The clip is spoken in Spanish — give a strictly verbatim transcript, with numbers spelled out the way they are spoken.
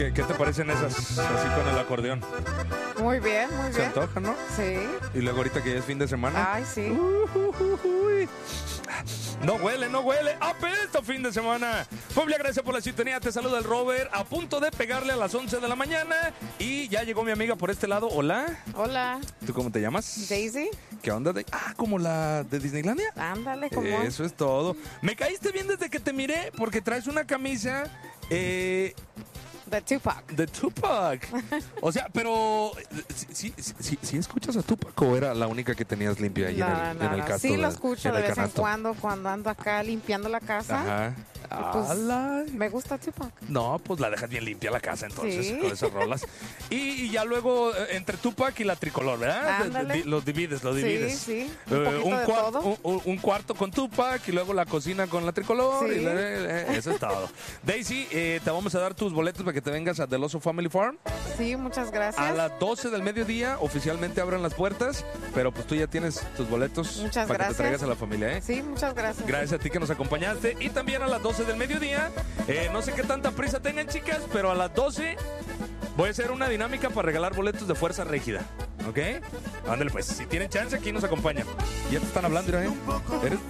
¿Qué, qué te parecen esas así con el acordeón? Muy bien, muy bien. Se antoja, ¿no? Sí. Y luego ahorita que ya es fin de semana. Ay, sí. Uh, uh, uh, uy. No huele, no huele. ¡Apesta fin de semana! Familia, gracias por la sintonía. Te saluda el Robert. A punto de pegarle a las once de la mañana. Y ya llegó mi amiga por este lado. Hola. Hola. ¿Tú cómo te llamas? Daisy. ¿Qué onda? De... Ah, ¿como la de Disneylandia? Ándale, como. Eso es todo. Me caíste bien desde que te miré porque traes una camisa... Eh... De Tupac. De Tupac. O sea, pero ¿sí, sí, sí, sí escuchas a Tupac o era la única que tenías limpia ahí no, en el, no, en el no. casto? Sí lo de- escucho en de el vez en canasto? cuando cuando ando acá limpiando la casa. Ajá. Y pues, ¡Ala! me gusta Tupac. No, pues la dejas bien limpia la casa entonces Sí. con esas rolas. Y, y ya luego eh, entre Tupac y la tricolor, ¿verdad? De- Ándale. de- los divides, los Sí, divides. sí. Eh, Un poquito de cuar- todo. un- un- un cuarto con Tupac y luego la cocina con la tricolor. Sí. Y la- eh, eso es todo. Daisy, eh, te vamos a dar tus boletos para que te vengas a Del Oso Family Farm. Sí, muchas gracias. A las doce del mediodía oficialmente abran las puertas, pero pues tú ya tienes tus boletos Muchas para que gracias. te traigas a la familia, ¿eh? Sí, muchas gracias. Gracias a ti que nos acompañaste. Y también a las doce del mediodía, eh, no sé qué tanta prisa tengan, chicas, pero a las doce voy a hacer una dinámica para regalar boletos de Fuerza Régida. ¿Ok? Ándale pues, si tienen chance aquí nos acompañan. Ya te están hablando, mira, ¿eh? Eres,